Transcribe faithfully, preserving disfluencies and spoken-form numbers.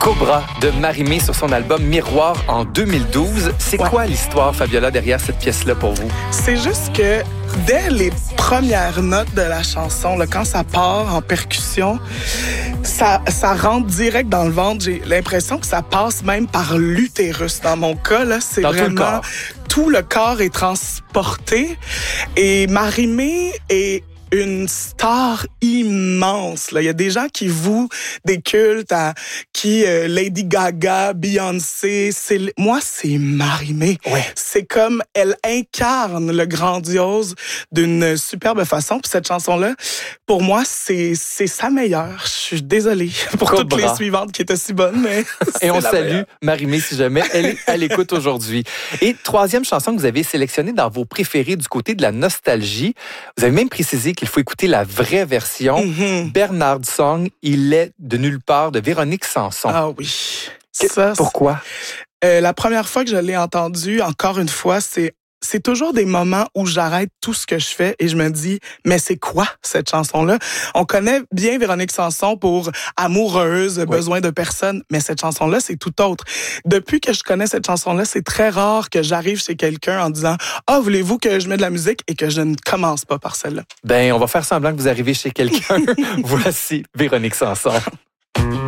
Cobra de Marie-Mé sur son album Miroir en deux mille douze. C'est Ouais. quoi l'histoire, Fabiola, derrière cette pièce-là pour vous? C'est juste que dès les premières notes de la chanson, là, quand ça part en percussion, ça, ça rentre direct dans le ventre. J'ai l'impression que ça passe même par l'utérus. Dans mon cas, là, c'est Dans tout le vraiment... corps. Tout le corps est transporté. Et Marie-Mé est une star immense. Là. Il y a des gens qui vouent des cultes à qui euh, Lady Gaga, Beyoncé. C'est, moi, c'est Marie-Mé. Ouais. C'est comme elle incarne le grandiose d'une superbe façon. Puis cette chanson-là, pour moi, c'est c'est sa meilleure. Je suis désolée pour Cobra. toutes les suivantes qui étaient si bonnes, mais Et on c'est la salue meilleure. Marie-Mé si jamais elle est à l'écoute aujourd'hui. Et troisième chanson que vous avez sélectionnée dans vos préférés du côté de la nostalgie. Vous avez même précisé qu'il faut écouter la vraie version. Mhm. Bernard Song, Il est de nulle part de Véronique Sanson. Ah oui. Que- Ça, Pourquoi? Euh, la première fois que je l'ai entendu, encore une fois, c'est c'est toujours des moments où j'arrête tout ce que je fais et je me dis, mais c'est quoi cette chanson-là? On connaît bien Véronique Sanson pour Amoureuse, Besoin de personne, mais cette chanson-là, c'est tout autre. Depuis que je connais cette chanson-là, c'est très rare que j'arrive chez quelqu'un en disant, ah, voulez-vous que je mette de la musique et que je ne commence pas par celle-là. Ben, on va faire semblant que vous arrivez chez quelqu'un. Voici Véronique Sanson.